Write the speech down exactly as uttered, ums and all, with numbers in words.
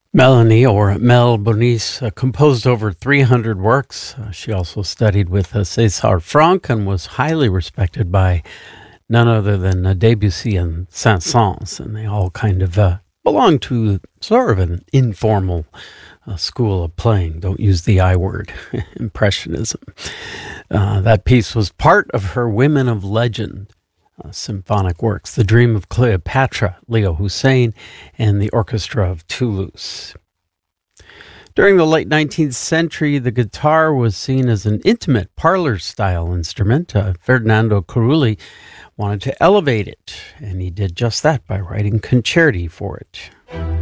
Melanie, or Mel Bonis, uh, composed over three hundred works. Uh, she also studied with uh, César Franck and was highly respected by none other than uh, Debussy and Saint-Saëns, and they all kind of uh, belong to sort of an informal uh, school of playing. Don't use the I word, Impressionism. Uh, that piece was part of her Women of Legend Uh, symphonic works, The Dream of Cleopatra, Leo Hussein, and the Orchestra of Toulouse. During the late nineteenth century, the guitar was seen as an intimate parlor-style instrument. Uh, Ferdinando Carulli wanted to elevate it, and he did just that by writing concerti for it.